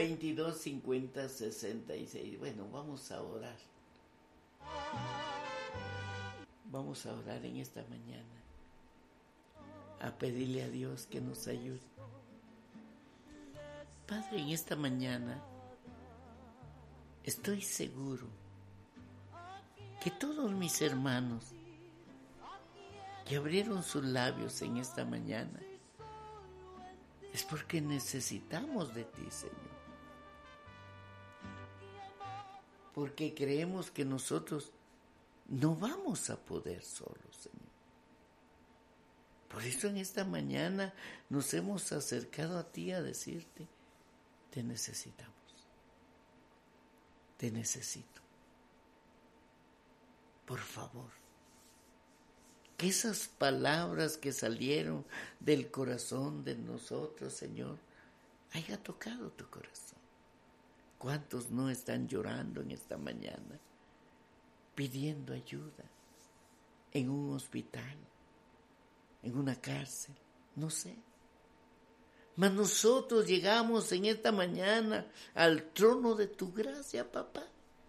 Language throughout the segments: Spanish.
22 50 66. Bueno, vamos a orar. Vamos a orar en esta mañana, a pedirle a Dios que nos ayude. Padre, en esta mañana estoy seguro que todos mis hermanos que abrieron sus labios en esta mañana es porque necesitamos de ti, Señor. Porque creemos que nosotros no vamos a poder solos, Señor. Por eso en esta mañana nos hemos acercado a ti a decirte, te necesitamos. Te necesito. Por favor, que esas palabras que salieron del corazón de nosotros, Señor, haya tocado tu corazón. ¿Cuántos no están llorando en esta mañana, pidiendo ayuda en un hospital, en una cárcel? No sé. Mas nosotros llegamos en esta mañana al trono de tu gracia, papá.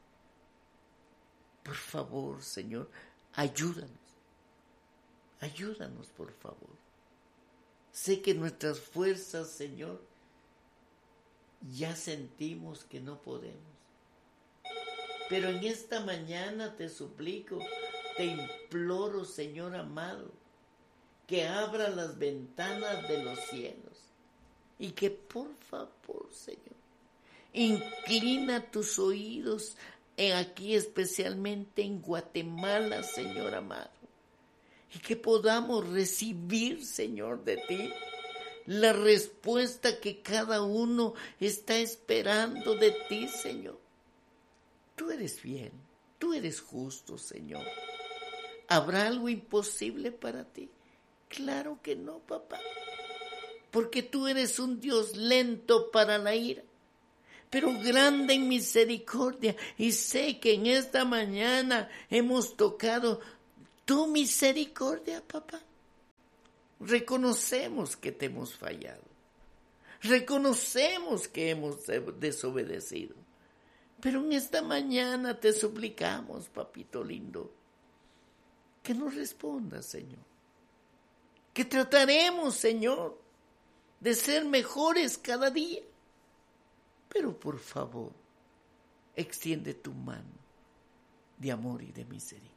Por favor, Señor, ayúdanos. Ayúdanos, por favor. Sé que nuestras fuerzas, Señor, ya sentimos que no podemos. Pero en esta mañana te suplico, te imploro, Señor amado, que abra las ventanas de los cielos y que por favor, Señor, inclina tus oídos aquí, especialmente en Guatemala, Señor amado, y que podamos recibir, Señor, de ti la respuesta que cada uno está esperando de ti, Señor. Tú eres fiel, tú eres justo, Señor. ¿Habrá algo imposible para ti? Claro que no, papá. Porque tú eres un Dios lento para la ira, pero grande en misericordia. Y sé que en esta mañana hemos tocado tu misericordia, papá. Reconocemos que te hemos fallado. Reconocemos que hemos desobedecido. Pero en esta mañana te suplicamos, papito lindo, que nos respondas, Señor. Que trataremos, Señor, de ser mejores cada día. Pero por favor, extiende tu mano de amor y de misericordia.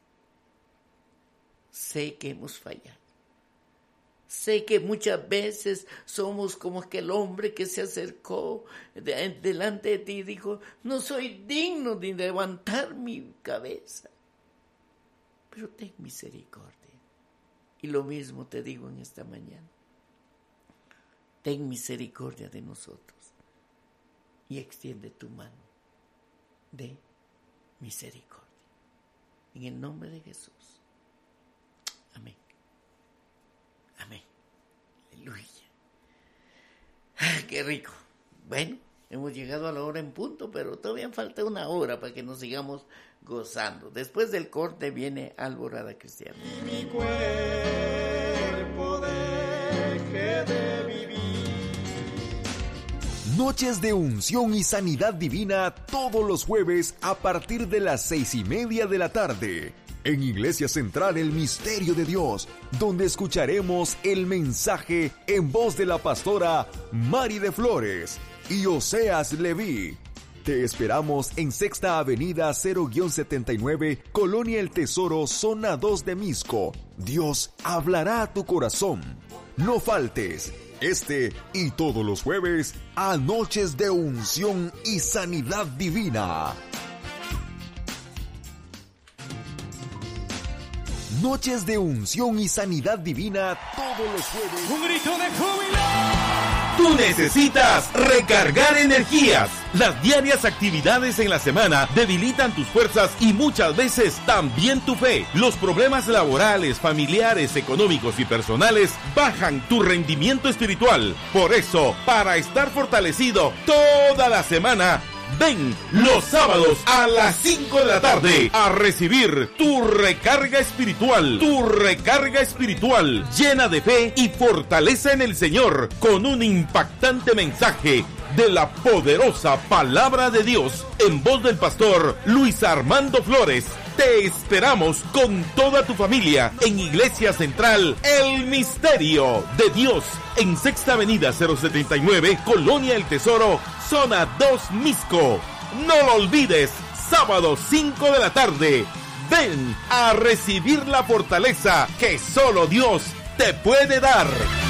Sé que hemos fallado. Sé que muchas veces somos como aquel hombre que se acercó delante de ti y dijo, no soy digno de levantar mi cabeza. Pero ten misericordia. Y lo mismo te digo en esta mañana. Ten misericordia de nosotros y extiende tu mano de misericordia. En el nombre de Jesús. Amén. Amén. Aleluya. ¡Qué rico! Bueno, hemos llegado a la hora en punto, pero todavía falta una hora para que nos sigamos gozando. Después del corte viene Alborada Cristiana. Y mi cuerpo deje de vivir. Noches de unción y sanidad divina todos los jueves a partir de las 6:30 de la tarde. En Iglesia Central El Misterio de Dios, donde escucharemos el mensaje en voz de la pastora Mari de Flores y Oseas Leví. Te esperamos en Sexta Avenida 0-79, Colonia El Tesoro, Zona 2 de Misco. Dios hablará a tu corazón. No faltes. Este y todos los jueves a Noches de Unción y Sanidad Divina. Noches de unción y sanidad divina todos los jueves. ¡Un grito de júbilo! Tú necesitas recargar energías. Las diarias actividades en la semana debilitan tus fuerzas y muchas veces también tu fe. Los problemas laborales, familiares, económicos y personales bajan tu rendimiento espiritual. Por eso, para estar fortalecido toda la semana, ven los sábados a las 5 de la tarde a recibir tu recarga espiritual llena de fe y fortaleza en el Señor, con un impactante mensaje de la poderosa palabra de Dios en voz del pastor Luis Armando Flores. Te esperamos con toda tu familia en Iglesia Central El Misterio de Dios, en Sexta Avenida 079, Colonia El Tesoro, Zona 2, Misco. No lo olvides, sábado 5 de la tarde. Ven a recibir la fortaleza que solo Dios te puede dar.